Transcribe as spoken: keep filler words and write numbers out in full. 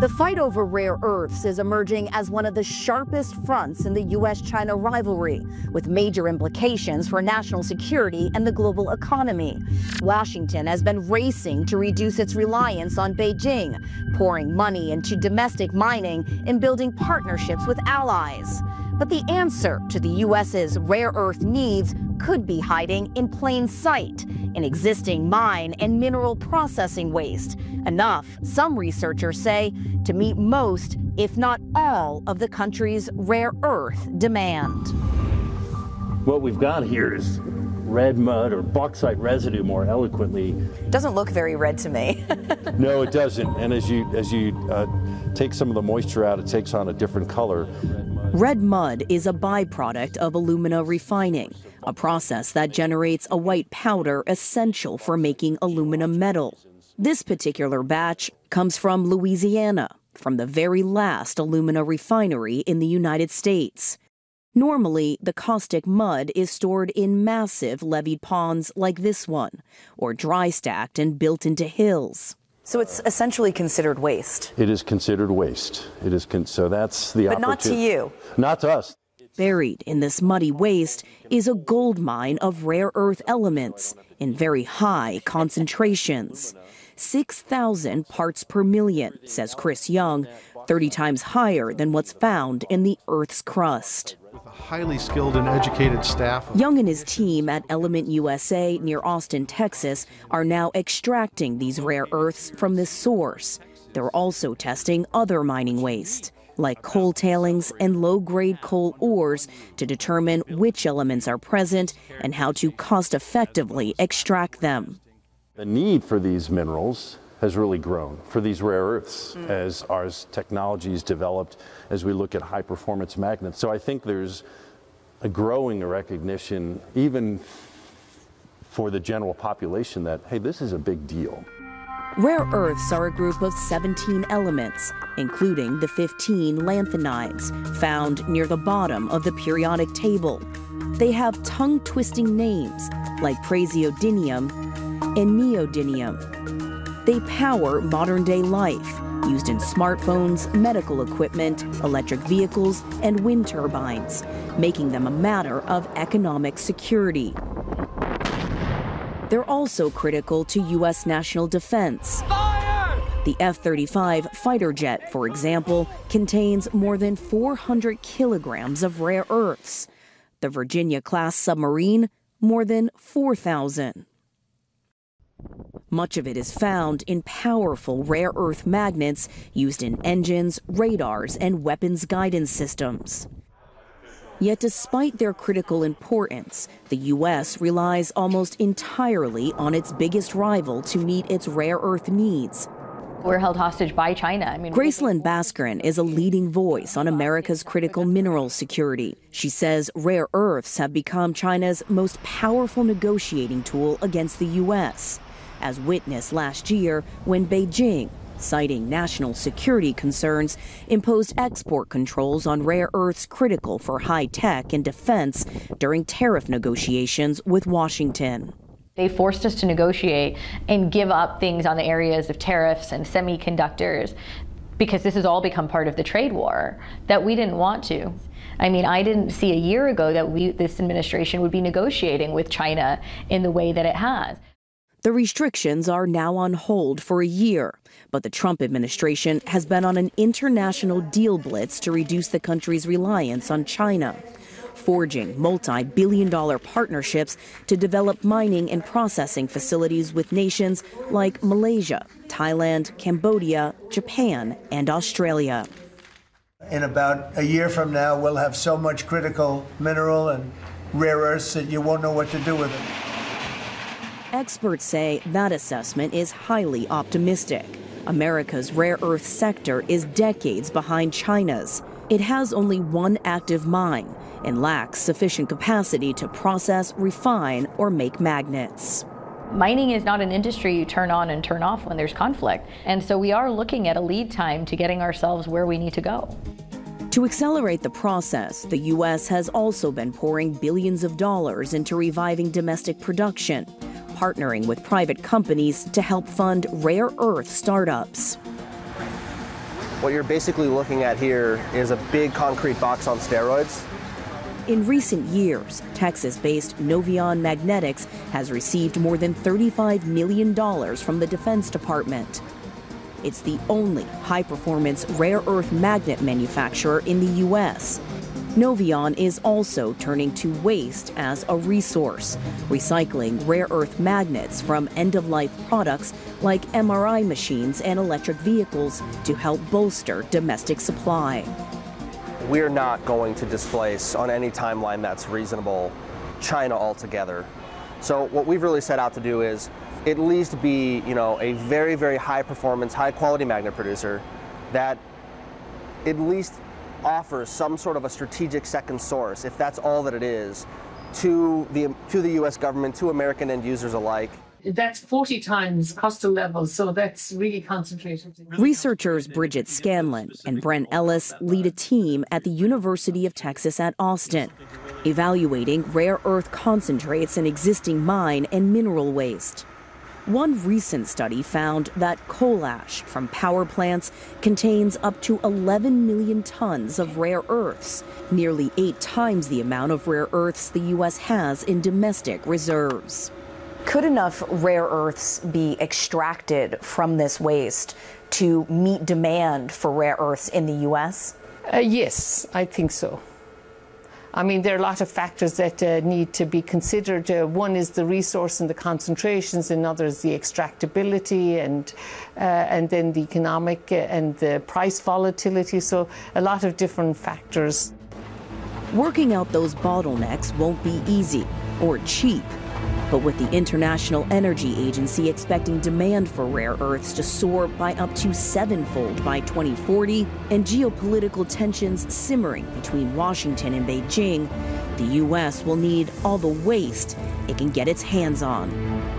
The fight over rare earths is emerging as one of the sharpest fronts in the U S China rivalry, with major implications for national security and the global economy. Washington has been racing to reduce its reliance on Beijing, pouring money into domestic mining and building partnerships with allies. But the answer to the U S's rare earth needs could be hiding in plain sight in existing mine and mineral processing waste. Enough, some researchers say, to meet most, if not all, of the country's rare earth demand. What we've got here is red mud, or bauxite residue more eloquently. Doesn't look very red to me. No, it doesn't. And as you, as you uh, take some of the moisture out, it takes on a different color. Red mud is a byproduct of alumina refining, a process that generates a white powder essential for making aluminum metal. This particular batch comes from Louisiana, from the very last alumina refinery in the United States. Normally, the caustic mud is stored in massive leveed ponds like this one, or dry stacked and built into hills. So it's essentially considered waste. It is considered waste. It is con- so that's the But not to you. Not to us. Buried in this muddy waste is a gold mine of rare earth elements in very high concentrations. six thousand parts per million, says Chris Young, thirty times higher than what's found in the Earth's crust. With a highly skilled and educated staff. Young and his team at Element U S A near Austin, Texas, are now extracting these rare earths from this source. They're also testing other mining waste, like coal tailings and low-grade coal ores, to determine which elements are present and how to cost-effectively extract them. The need for these minerals has really grown, for these rare earths, mm. as our technologies developed, as we look at high-performance magnets. So I think there's a growing recognition, even for the general population, that, hey, this is a big deal. Rare earths are a group of seventeen elements, including the fifteen lanthanides found near the bottom of the periodic table. They have tongue-twisting names like praseodymium and neodymium. They power modern-day life, used in smartphones, medical equipment, electric vehicles, and wind turbines, making them a matter of economic security. They're also critical to U S national defense. Fire! The F thirty-five fighter jet, for example, contains more than four hundred kilograms of rare earths. The Virginia-class submarine, more than four thousand. Much of it is found in powerful rare earth magnets used in engines, radars, and weapons guidance systems. Yet despite their critical importance, the U S relies almost entirely on its biggest rival to meet its rare earth needs. We're held hostage by China. I mean, Gracelyn Baskren is a leading voice on America's critical mineral security. She says rare earths have become China's most powerful negotiating tool against the U S, as witnessed last year when Beijing, citing national security concerns, imposed export controls on rare earths critical for high tech and defense during tariff negotiations with Washington. They forced us to negotiate and give up things on the areas of tariffs and semiconductors, because this has all become part of the trade war that we didn't want to. I mean, I didn't see a year ago that we, this administration would be negotiating with China in the way that it has. The restrictions are now on hold for a year, but the Trump administration has been on an international deal blitz to reduce the country's reliance on China, forging multi-billion dollar partnerships to develop mining and processing facilities with nations like Malaysia, Thailand, Cambodia, Japan, and Australia. In about a year from now, we'll have so much critical mineral and rare earths that you won't know what to do with it. Experts say that assessment is highly optimistic. America's rare earth sector is decades behind China's. It has only one active mine and lacks sufficient capacity to process, refine, or make magnets. Mining is not an industry you turn on and turn off when there's conflict. And so we are looking at a lead time to getting ourselves where we need to go. To accelerate the process, the U S has also been pouring billions of dollars into reviving domestic production, partnering with private companies to help fund rare earth startups. What you're basically looking at here is a big concrete box on steroids. In recent years, Texas-based Novion Magnetics has received more than thirty-five million dollars from the Defense Department. It's the only high-performance rare earth magnet manufacturer in the U S. Novion is also turning to waste as a resource, recycling rare earth magnets from end-of-life products like M R I machines and electric vehicles to help bolster domestic supply. We're not going to displace, on any timeline that's reasonable, China altogether. So what we've really set out to do is at least be, you know, a very, very high performance, high quality magnet producer that at least offers some sort of a strategic second source, if that's all that it is, to the, to the U S government, to American end users alike. That's forty times coastal levels, so that's really concentrated. Researchers Bridget Scanlon and Brent Ellis lead a team at the University of Texas at Austin, evaluating rare earth concentrates in existing mine and mineral waste. One recent study found that coal ash from power plants contains up to eleven million tons of rare earths, nearly eight times the amount of rare earths the U S has in domestic reserves. Could enough rare earths be extracted from this waste to meet demand for rare earths in the U S? Uh, yes, I think so. I mean, there are a lot of factors that uh, need to be considered. Uh, one is the resource and the concentrations, another is the extractability, and uh, and then the economic uh, and the price volatility. So a lot of different factors. Working out those bottlenecks won't be easy or cheap. But with the International Energy Agency expecting demand for rare earths to soar by up to sevenfold by twenty forty, and geopolitical tensions simmering between Washington and Beijing, the U S will need all the waste it can get its hands on.